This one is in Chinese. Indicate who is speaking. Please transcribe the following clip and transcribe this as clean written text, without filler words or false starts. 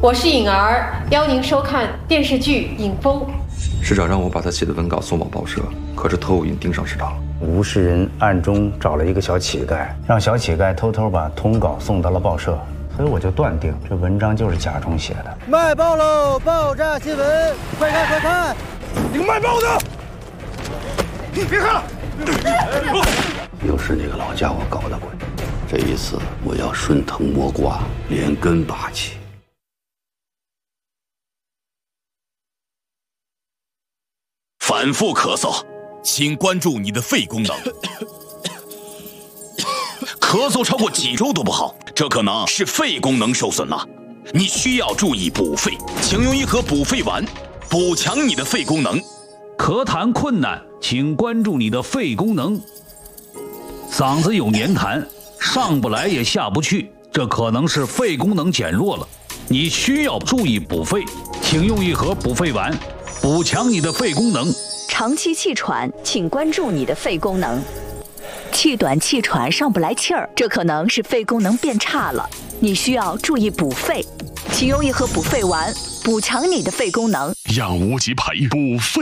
Speaker 1: 我是颖儿，邀您收看电视剧《影风》。
Speaker 2: 市长让我把他写的文稿送往报社，可是特务已经盯上市长了。
Speaker 3: 吴世仁暗中找了一个小乞丐，让小乞丐偷偷把通稿送到了报社，所以我就断定这文章就是假装写的。
Speaker 4: 卖报喽！爆炸新闻，快看快看！
Speaker 5: 你个卖报的，别看了！
Speaker 6: 又是那个老家伙搞的鬼。这一次我要顺藤摸瓜，连根拔起。
Speaker 7: 反复咳嗽，请关注你的肺功能。咳嗽超过几周都不好，这可能是肺功能受损了。你需要注意补肺，请用一盒补肺丸，补强你的肺功能。
Speaker 8: 咳痰困难，请关注你的肺功能。嗓子有黏痰，上不来也下不去，这可能是肺功能减弱了。你需要注意补肺，请用一盒补肺丸，补强你的肺功能。
Speaker 9: 长期气喘，请关注你的肺功能。气短气喘上不来气儿，这可能是肺功能变差了，你需要注意补肺，请用一盒补肺丸，补强你的肺功能。
Speaker 5: 让无极培补肺。